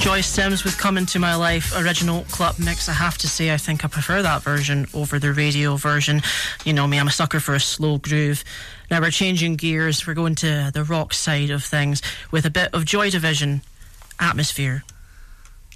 Joyce Sims with Come Into My Life, original club mix. I have to say, I think I prefer that version over the radio version. You know me, I'm a sucker for a slow groove. Now we're changing gears. We're going to the rock side of things with a bit of Joy Division, Atmosphere.